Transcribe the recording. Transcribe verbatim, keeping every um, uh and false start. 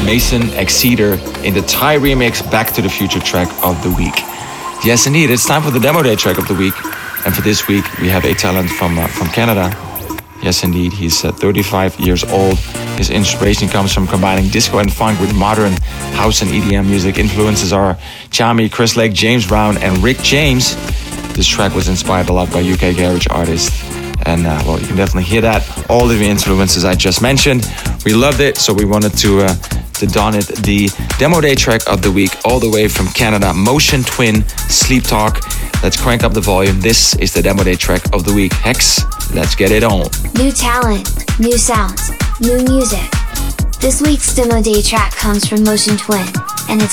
Mason Exeter in the Thai remix Back to the Future track of the week. Yes, indeed, it's time for the Demo Day track of the week. And for this week, we have a talent from uh, from Canada. Yes, indeed, he's uh, thirty-five years old. His inspiration comes from combining disco and funk with modern house and E D M music. Influences are Chami, Chris Lake, James Brown, and Rick James. This track was inspired a lot by U K garage artists. And, uh, well, you can definitely hear that. All of the influences I just mentioned. We loved it, so we wanted to, uh, to don it the Demo Day track of the week, all the way from Canada, Motion Twin, Sleep Talk. Let's crank up the volume. This is the Demo Day track of the week. Hex, let's get it on. New talent, new sounds, new music. This week's Demo Day track comes from Motion Twin, and it's